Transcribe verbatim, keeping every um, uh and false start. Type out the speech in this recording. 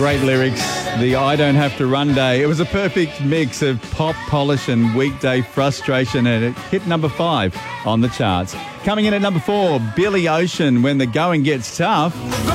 Great lyrics. The I Don't Have to Run Day. It was a perfect mix of pop polish and weekday frustration, and it hit number five on the charts. Coming in at number four, Billy Ocean, When the Going Gets Tough.